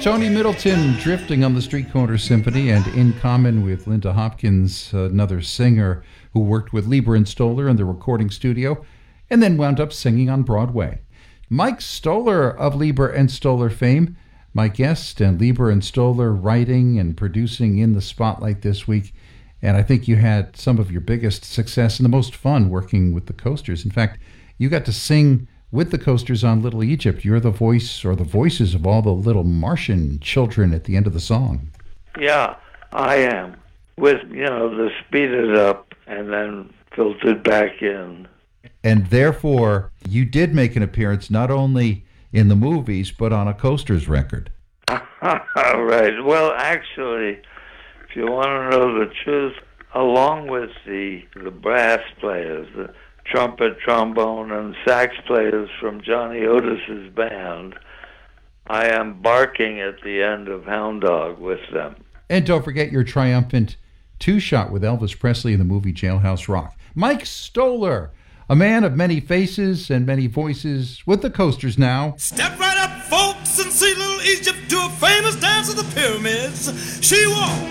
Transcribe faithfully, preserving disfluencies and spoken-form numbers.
Tony Middleton drifting on the Street Corner Symphony, and in common with Linda Hopkins, another singer who worked with Leiber and Stoller in the recording studio and then wound up singing on Broadway. Mike Stoller of Leiber and Stoller fame, my guest, and Leiber and Stoller writing and producing in the spotlight this week. And I think you had some of your biggest success and the most fun working with the Coasters. In fact, you got to sing with the Coasters on Little Egypt. You're the voice or the voices of all the little Martian children at the end of the song. Yeah, I am. With, you know, the speeded up and then filtered back in. And therefore, you did make an appearance not only in the movies, but on a Coasters record. Right. Well, actually, if you want to know the truth, along with the the brass players, the trumpet, trombone, and sax players from Johnny Otis's band, I am barking at the end of Hound Dog with them. And don't forget your triumphant two-shot with Elvis Presley in the movie Jailhouse Rock. Mike Stoller, a man of many faces and many voices, with the Coasters now. Step right up, folks, and see Little Egypt do a famous dance of the pyramids. She walked